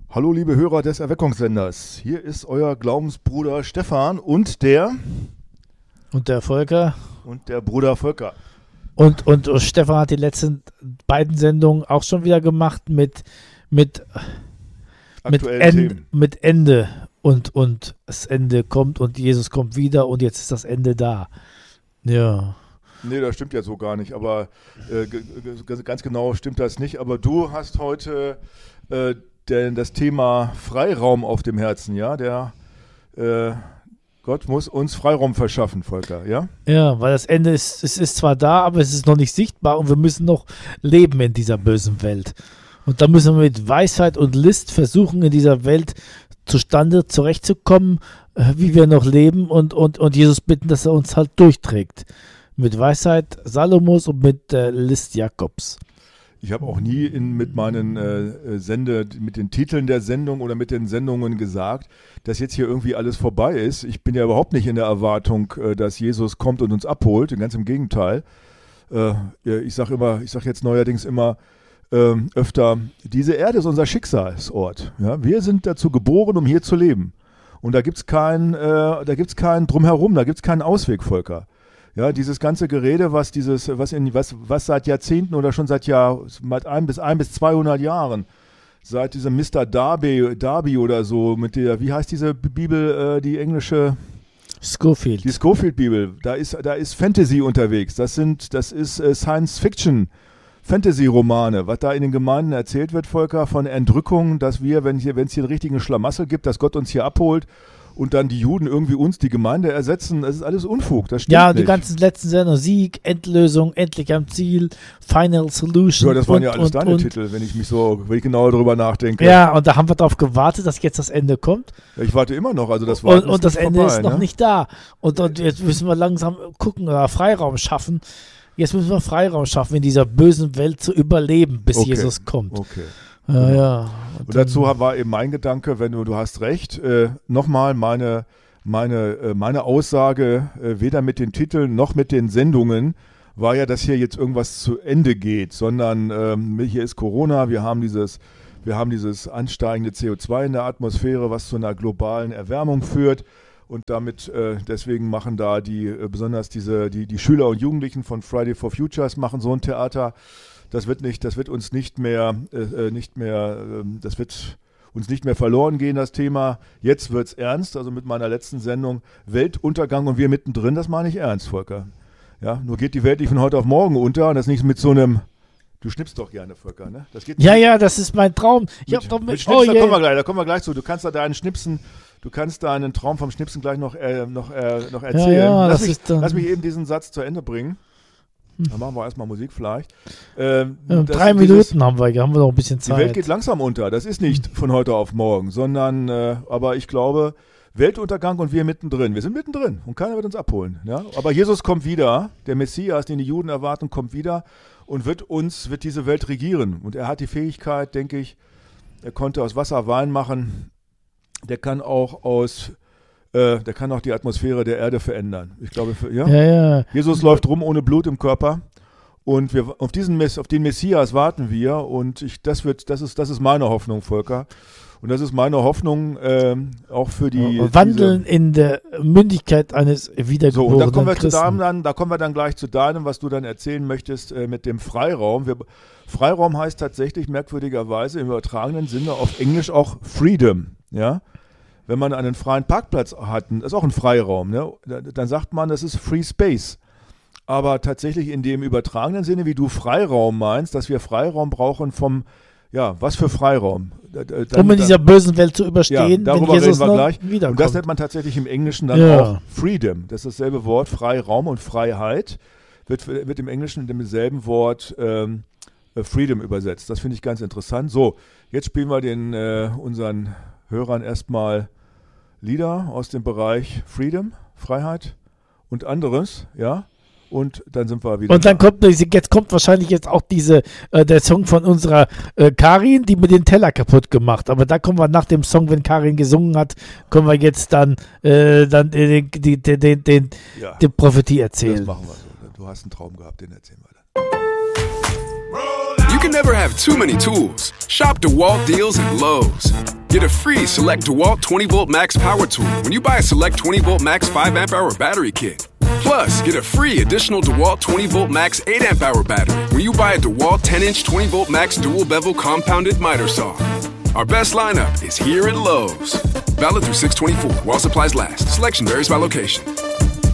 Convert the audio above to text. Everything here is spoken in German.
Hallo liebe Hörer des Erweckungssenders, hier ist euer Glaubensbruder Stefan und der Volker. Und der Bruder Volker. Und Stefan hat die letzten beiden Sendungen auch schon wieder gemacht mit Ende und das Ende kommt und Jesus kommt wieder und jetzt ist das Ende da. Ja. Nee, das stimmt ja so gar nicht, aber ganz genau stimmt das nicht. Aber du hast heute das Thema Freiraum auf dem Herzen, ja? Gott muss uns Freiraum verschaffen, Volker, ja? Ja, weil das Ende es ist zwar da, aber es ist noch nicht sichtbar und wir müssen noch leben in dieser bösen Welt. Und da müssen wir mit Weisheit und List versuchen, in dieser Welt zurechtzukommen, wie wir noch leben und Jesus bitten, dass er uns halt durchträgt. Mit Weisheit Salomos und mit List Jakobs. Ich habe auch nie mit mit den Titeln der Sendung oder mit den Sendungen gesagt, dass jetzt hier irgendwie alles vorbei ist. Ich bin ja überhaupt nicht in der Erwartung, dass Jesus kommt und uns abholt. Ganz im Gegenteil. Ich sage jetzt neuerdings immer öfter, diese Erde ist unser Schicksalsort. Ja? Wir sind dazu geboren, um hier zu leben. Und da gibt's keinen Drumherum, da gibt's keinen Ausweg, Volker. Ja, dieses ganze Gerede, was seit Jahrzehnten oder schon seit 100 bis 200 Jahren, seit diesem Mr. Darby oder so, mit der, wie heißt diese Bibel, die englische? Scofield. Die Scofield-Bibel, da ist Fantasy unterwegs, das ist Science-Fiction, Fantasy-Romane, was da in den Gemeinden erzählt wird, Volker, von Entrückung, dass wir, wenn es hier einen richtigen Schlamassel gibt, dass Gott uns hier abholt, und dann die Juden irgendwie uns, die Gemeinde, ersetzen. Das ist alles Unfug, das stimmt nicht. Die ganzen letzten Sendungen, Sieg, Endlösung, endlich am Ziel, Final Solution. Ja, das waren ja alles deine Titel, wenn ich genauer darüber nachdenke. Ja, und da haben wir darauf gewartet, dass jetzt das Ende kommt. Ja, ich warte immer noch, also das war und das Ende vorbei, ist noch nicht da. Und jetzt müssen wir langsam gucken oder Freiraum schaffen. Jetzt müssen wir Freiraum schaffen, in dieser bösen Welt zu überleben, bis Jesus kommt. Okay. Ja. Und dazu war eben mein Gedanke, wenn du hast recht, nochmal meine Aussage, weder mit den Titeln noch mit den Sendungen, war ja, dass hier jetzt irgendwas zu Ende geht, sondern hier ist Corona, wir haben dieses ansteigende CO2 in der Atmosphäre, was zu einer globalen Erwärmung führt. Und damit, deswegen machen da besonders die Schüler und Jugendlichen von Friday for Futures machen so ein Theater. Das wird uns nicht mehr verloren gehen, das Thema. Jetzt wird's ernst, also mit meiner letzten Sendung Weltuntergang und wir mittendrin, das meine ich ernst, Volker. Ja, nur geht die Welt nicht von heute auf morgen unter und das nicht mit so einem, du schnippst doch gerne, Volker, ne? Das geht ja, das ist mein Traum. Da kommen wir gleich zu. Du kannst da deinen Traum vom Schnipsen gleich noch erzählen. Ja, lass mich eben diesen Satz zu Ende bringen. Dann machen wir erstmal Musik vielleicht. 3 Minuten haben wir noch ein bisschen Zeit. Die Welt geht langsam unter. Das ist nicht von heute auf morgen, sondern, aber ich glaube, Weltuntergang und wir mittendrin. Wir sind mittendrin und keiner wird uns abholen. Ja? Aber Jesus kommt wieder, der Messias, den die Juden erwarten, kommt wieder und wird diese Welt regieren. Und er hat die Fähigkeit, denke ich, er konnte aus Wasser Wein machen. Der kann auch die Atmosphäre der Erde verändern. Ich glaube, ja. Jesus läuft rum ohne Blut im Körper und auf den Messias warten wir und das ist meine Hoffnung, Volker. Und das ist meine Hoffnung auch für die Wandeln in der Mündigkeit eines wiedergeborenen und Christen. Da kommen wir dann gleich zu deinem, was du dann erzählen möchtest mit dem Freiraum. Freiraum heißt tatsächlich merkwürdigerweise im übertragenen Sinne auf Englisch auch Freedom, ja. Wenn man einen freien Parkplatz hat, das ist auch ein Freiraum, ne? Dann sagt man, das ist Free Space. Aber tatsächlich in dem übertragenen Sinne, wie du Freiraum meinst, dass wir Freiraum brauchen was für Freiraum? Um in dieser bösen Welt zu überstehen, darüber wenn Jesus reden wir gleich. wiederkommt. Und das nennt man tatsächlich im Englischen dann auch Freedom. Das ist dasselbe Wort, Freiraum und Freiheit wird im Englischen mit demselben Wort Freedom übersetzt. Das finde ich ganz interessant. So, jetzt spielen wir unseren Hörern erstmal Lieder aus dem Bereich Freedom, Freiheit und anderes, ja, und dann sind wir wieder. Und dann kommt wahrscheinlich auch der Song von unserer Karin, die mir den Teller kaputt gemacht. Aber da kommen wir nach dem Song, wenn Karin gesungen hat, können wir jetzt dann die Prophetie erzählen. Das machen wir so. Du hast einen Traum gehabt, den erzählen wir dann. You can never have too many tools. Shop DeWalt deals at Lowe's. Get a free Select DeWalt 20-Volt Max Power Tool when you buy a Select 20-Volt Max 5-amp-hour battery kit. Plus, get a free additional DeWalt 20-Volt Max 8-amp-hour battery when you buy a DeWalt 10-inch 20-Volt Max dual-bevel compounded miter saw. Our best lineup is here at Lowe's. Valid through 6/24 while supplies last. Selection varies by location.